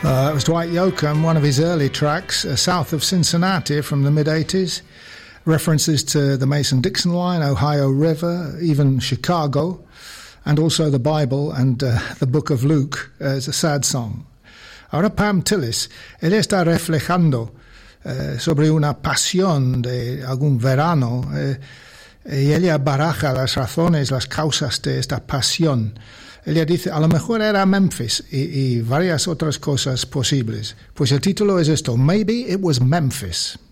It was Dwight Yoakam, one of his early tracks, South of Cincinnati from the mid-'80s. References to the Mason-Dixon line, Ohio River, even Chicago, and also the Bible and the Book of Luke as a sad song. Ahora Pam Tillis, ella está reflejando sobre una pasión de algún verano y ella baraja las razones, las causas de esta pasión. Ella dice, a lo mejor era Memphis y varias otras cosas posibles. Pues el título es esto, Maybe It Was Memphis.